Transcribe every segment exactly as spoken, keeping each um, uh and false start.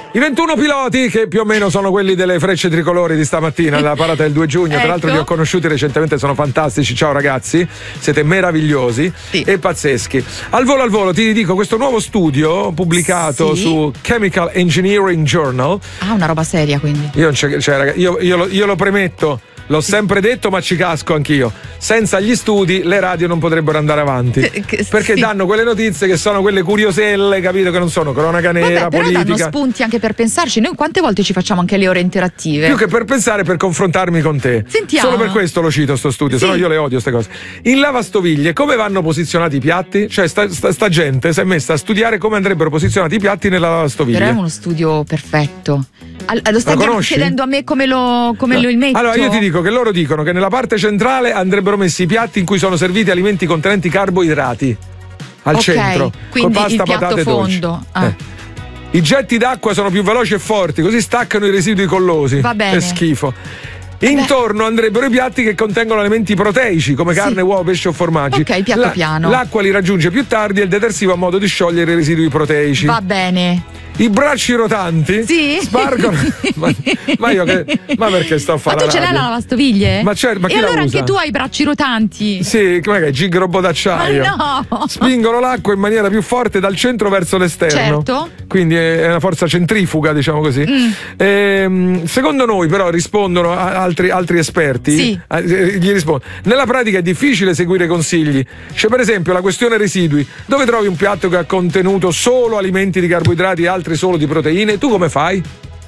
I ventuno piloti, che più o meno sono quelli delle frecce tricolori di stamattina, della parata del due giugno. Ecco. Tra l'altro li ho conosciuti recentemente, sono fantastici. Ciao ragazzi, siete meravigliosi sì. e pazzeschi. Al volo al volo ti dico questo nuovo studio pubblicato sì. su Chemical Engineering Journal. Ah, una roba seria quindi. Io, cioè, ragazzi, io, io, lo, io lo premetto. L'ho sempre detto, ma ci casco anch'io. Senza gli studi le radio non potrebbero andare avanti. Perché sì. danno quelle notizie che sono quelle curioselle, capito? Che non sono cronaca nera, Vabbè, però politica. danno spunti anche per pensarci. Noi quante volte ci facciamo anche le ore interattive? Più che per pensare, per confrontarmi con te. Sentiamo. Solo per questo lo cito sto studio, sì. sennò io le odio queste cose. In lavastoviglie come vanno posizionati i piatti? Cioè sta, sta, sta gente si è messa a studiare come andrebbero posizionati i piatti nella lavastoviglie. Però è uno studio perfetto. Lo stai chiedendo a me come lo, come no. lo metto? Allora io ti dico che loro dicono che nella parte centrale andrebbero messi i piatti in cui sono serviti alimenti contenenti carboidrati al okay, centro, quindi con pasta, il piatto patate fondo. Ah. Eh. I getti d'acqua sono più veloci e forti, così staccano i residui collosi. Va bene. Che schifo. Intorno Beh. andrebbero i piatti che contengono alimenti proteici come sì. carne, uova, pesce o formaggi. Ok, piatto La, piano. L'acqua li raggiunge più tardi e il detersivo ha modo di sciogliere i residui proteici. Va bene. I bracci rotanti sì? spargono. ma, ma io che. Ma perché sto a fare? Ma tu ce l'hai la lavastoviglie? Ma certo, ma chi e allora la usa? anche tu hai i bracci rotanti. Sì, com'è che è? Gig robot d'acciaio. Ma no! Spingono l'acqua in maniera più forte dal centro verso l'esterno. Certo. Quindi è una forza centrifuga, diciamo così. Mm. Ehm, secondo noi, però, rispondono altri, altri esperti. Sì. Eh, gli rispondono. Nella pratica è difficile seguire i consigli. C'è, per esempio, la questione residui. Dove trovi un piatto che ha contenuto solo alimenti di carboidrati e altri solo di proteine? Tu come fai?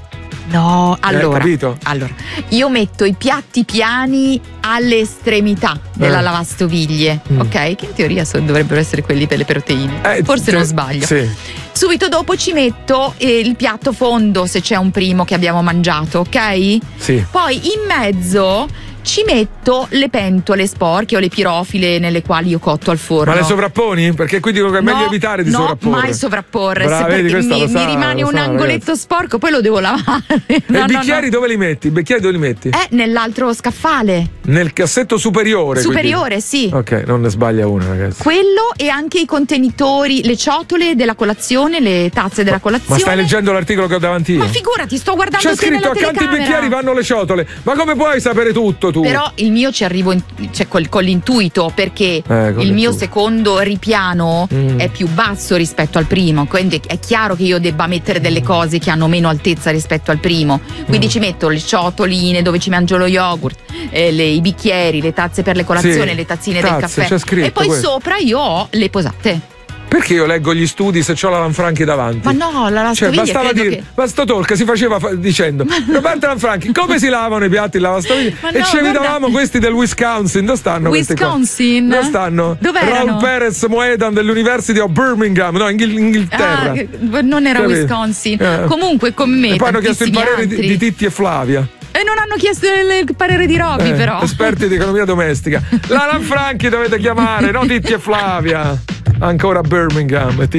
No, allora, eh, capito? allora io metto i piatti piani alle estremità della eh. lavastoviglie, mm. ok? Che in teoria so, dovrebbero essere quelli per le proteine. Eh, Forse te, non sbaglio. Sì. Subito dopo ci metto eh, il piatto fondo, se c'è un primo che abbiamo mangiato, ok? Sì. Poi in mezzo ci metto le pentole sporche o le pirofile nelle quali io cotto al forno. Ma le sovrapponi? Perché qui dicono che è no, meglio evitare di no, sovrapporre. No, mai sovrapporre. Brava, se vedi, mi, sa, mi rimane un sa, angoletto ragazzi. sporco, poi lo devo lavare. E no, i bicchieri no, no. dove li metti? I bicchieri dove li metti? Eh, nell'altro scaffale. Nel cassetto superiore. Superiore, quindi. sì. Ok, non ne sbaglia una, ragazzi. Quello e anche i contenitori, le ciotole della colazione, le tazze della colazione. Ma stai leggendo l'articolo che ho davanti io? Ma figurati, sto guardando C'è scritto accanto ai bicchieri vanno le ciotole. Ma come puoi sapere tutto tu? Però il mio ci arrivo in, cioè, col, con l'intuito, perché eh, il mio tu. secondo ripiano mm. è più basso rispetto al primo, quindi è chiaro che io debba mettere delle cose che hanno meno altezza rispetto al primo, quindi mm. ci metto le ciotoline dove ci mangio lo yogurt, eh, le, i bicchieri, le tazze per le colazioni, sì. le tazzine Tazze, del caffè c'è scritto e poi questo. sopra io ho le posate. Perché io leggo gli studi se c'ho la Lanfranchi davanti? Ma no, la lavastoviglie cioè, bastava dire, che... basta talk si faceva fa- dicendo Roberta Lanfranchi, come si lavano i piatti in lavastoviglie? Ma e no, ci evitavamo guarda... questi del Wisconsin. Dove stanno questi qua? Wisconsin? Dove stanno? Dov'erano? Raul Perez Moedan dell'University of Birmingham, no, Inghil- Inghilterra. Ah, non era Capito? Wisconsin. Eh. Comunque come me. E poi hanno chiesto il parere di, di Titti e Flavia. E non hanno chiesto il, il parere di Roby, eh, però. Esperti di economia domestica. La Lanfranchi dovete chiamare, no Titti e Flavia. Ancora Birmingham.